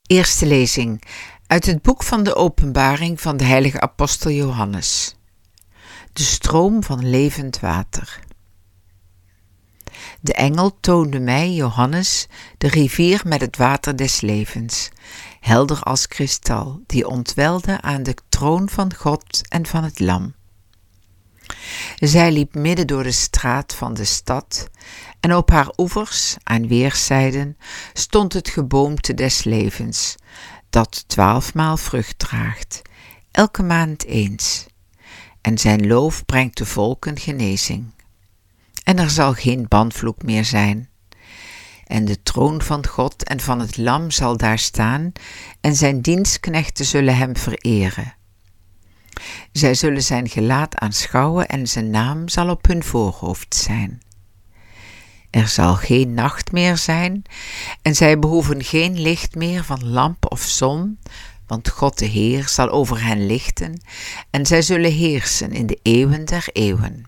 Eerste lezing uit het boek van de Openbaring van de heilige apostel Johannes. De stroom van levend water. De engel toonde mij, Johannes, de rivier met het water des levens, helder als kristal, die ontwelde aan de troon van God en van het Lam. Zij liep midden door de straat van de stad, en op haar oevers, aan weerszijden, stond het geboomte des levens, dat 12 maal vrucht draagt, elke maand eens. En zijn loof brengt de volken genezing. En er zal geen banvloek meer zijn. En de troon van God en van het Lam zal daar staan, en zijn dienstknechten zullen hem vereren. Zij zullen zijn gelaat aanschouwen en zijn naam zal op hun voorhoofd zijn. Er zal geen nacht meer zijn en zij behoeven geen licht meer van lamp of zon, want God de Heer zal over hen lichten en zij zullen heersen in de eeuwen der eeuwen.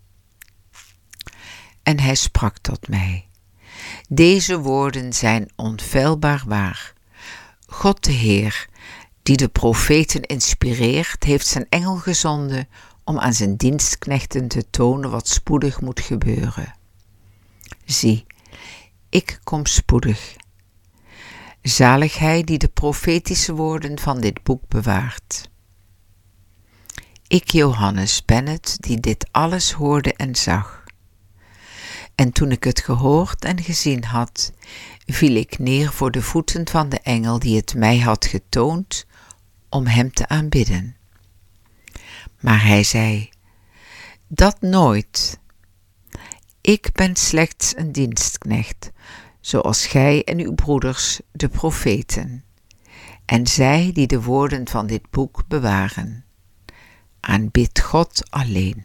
En hij sprak tot mij: deze woorden zijn onfeilbaar waar. God de Heer, die de profeten inspireert, heeft zijn engel gezonden om aan zijn dienstknechten te tonen wat spoedig moet gebeuren. Zie, ik kom spoedig. Zalig hij die de profetische woorden van dit boek bewaart. Ik, Johannes, ben het die dit alles hoorde en zag. En toen ik het gehoord en gezien had, viel ik neer voor de voeten van de engel die het mij had getoond, om hem te aanbidden. Maar hij zei: dat nooit. Ik ben slechts een dienstknecht, zoals gij en uw broeders, de profeten, en zij die de woorden van dit boek bewaren. Aanbid God alleen.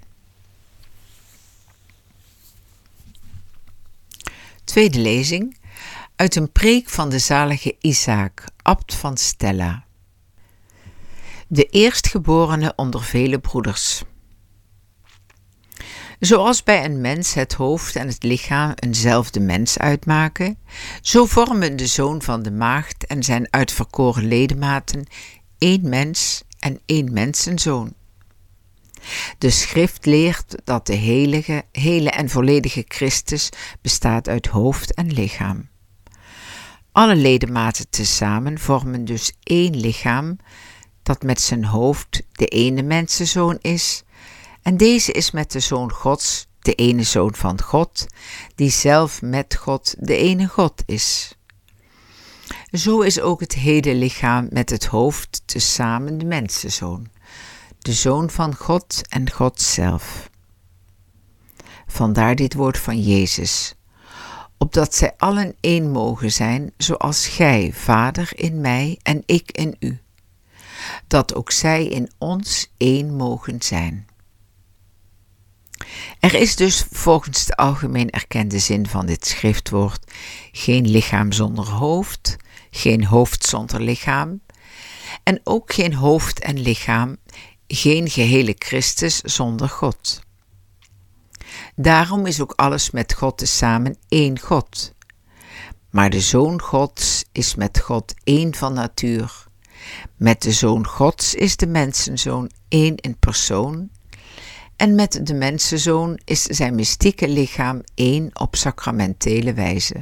Tweede lezing uit een preek van de zalige Isaac, abt van Stella. De eerstgeborene onder vele broeders. Zoals bij een mens het hoofd en het lichaam eenzelfde mens uitmaken, zo vormen de zoon van de maagd en zijn uitverkoren ledematen één mens en één mensenzoon. De schrift leert dat de hele en volledige Christus bestaat uit hoofd en lichaam. Alle ledematen tezamen vormen dus één lichaam, dat met zijn hoofd de ene mensenzoon is, en deze is met de Zoon Gods de ene Zoon van God, die zelf met God de ene God is. Zo is ook het hele lichaam met het hoofd tezamen de mensenzoon, de Zoon van God en God zelf. Vandaar dit woord van Jezus, opdat zij allen één mogen zijn, zoals gij, Vader, in mij en ik in u, dat ook zij in ons één mogen zijn. Er is dus volgens de algemeen erkende zin van dit schriftwoord geen lichaam zonder hoofd, geen hoofd zonder lichaam en ook geen hoofd en lichaam, geen gehele Christus zonder God. Daarom is ook alles met God tezamen één God. Maar de Zoon Gods is met God één van natuur. Met de Zoon Gods is de mensenzoon één in persoon. En met de mensenzoon is zijn mystieke lichaam één op sacramentele wijze.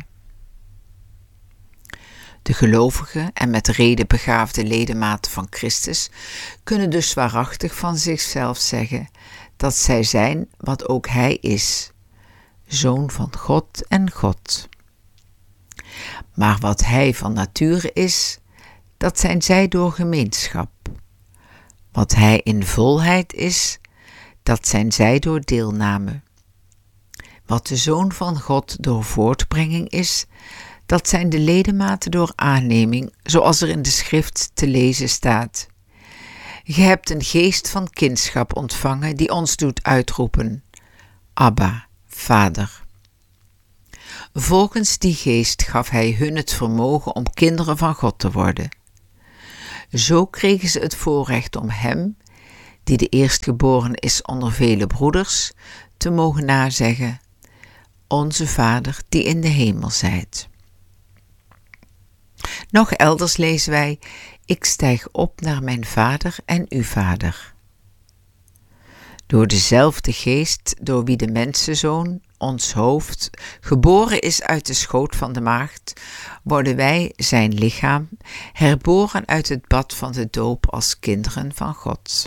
De gelovige en met reden begaafde ledematen van Christus kunnen dus waarachtig van zichzelf zeggen dat zij zijn wat ook Hij is, Zoon van God en God. Maar wat Hij van nature is, dat zijn zij door gemeenschap. Wat Hij in volheid is, dat zijn zij door deelname. Wat de Zoon van God door voortbrenging is, dat zijn de ledematen door aanneming, zoals er in de schrift te lezen staat. Ge hebt een geest van kindschap ontvangen die ons doet uitroepen: Abba, Vader. Volgens die geest gaf hij hun het vermogen om kinderen van God te worden. Zo kregen ze het voorrecht om hem, die de eerstgeboren is onder vele broeders, te mogen nazeggen: Onze Vader die in de hemel zijt. Nog elders lezen wij: ik stijg op naar mijn Vader en uw Vader. Door dezelfde geest door wie de mensenzoon, ons hoofd, geboren is uit de schoot van de maagd, worden wij, zijn lichaam, herboren uit het bad van de doop als kinderen van God.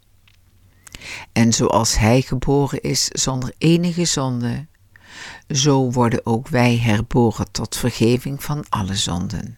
En zoals hij geboren is zonder enige zonde, zo worden ook wij herboren tot vergeving van alle zonden.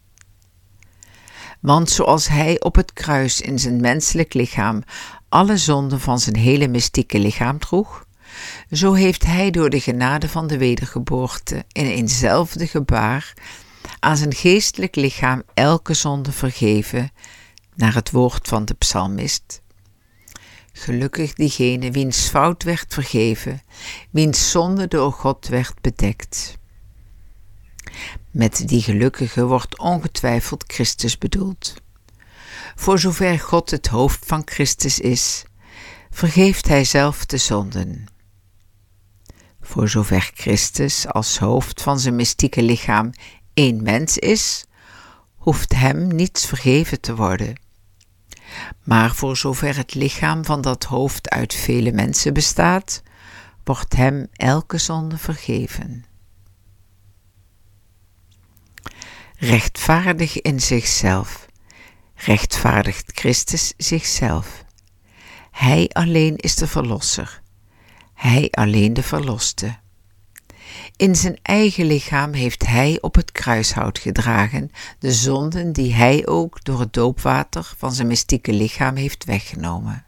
Want zoals hij op het kruis in zijn menselijk lichaam alle zonden van zijn hele mystieke lichaam droeg, zo heeft hij door de genade van de wedergeboorte in eenzelfde gebaar aan zijn geestelijk lichaam elke zonde vergeven, naar het woord van de psalmist. Gelukkig diegene wiens fout werd vergeven, wiens zonde door God werd bedekt. Met die gelukkige wordt ongetwijfeld Christus bedoeld. Voor zover God het hoofd van Christus is, vergeeft hij zelf de zonden. Voor zover Christus als hoofd van zijn mystieke lichaam één mens is, hoeft hem niets vergeven te worden. Maar voor zover het lichaam van dat hoofd uit vele mensen bestaat, wordt hem elke zonde vergeven. Rechtvaardig in zichzelf, rechtvaardigt Christus zichzelf. Hij alleen is de verlosser, hij alleen de verloste. In zijn eigen lichaam heeft hij op het kruishout gedragen de zonden die hij ook door het doopwater van zijn mystieke lichaam heeft weggenomen.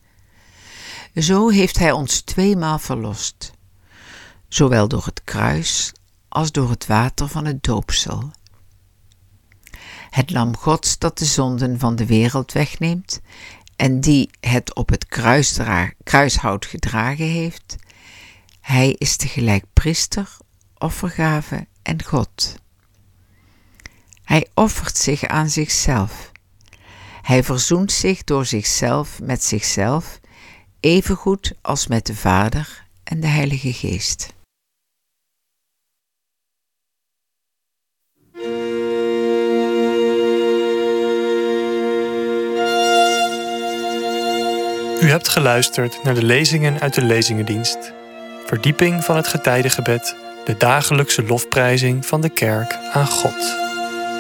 Zo heeft hij ons tweemaal verlost, zowel door het kruis als door het water van het doopsel. Het lam Gods dat de zonden van de wereld wegneemt en die het op het kruishout gedragen heeft, hij is tegelijk priester, offergave en God. Hij offert zich aan zichzelf. Hij verzoent zich door zichzelf met zichzelf, evengoed als met de Vader en de Heilige Geest. U hebt geluisterd naar de lezingen uit de Lezingendienst. Verdieping van het getijdengebed, de dagelijkse lofprijzing van de kerk aan God.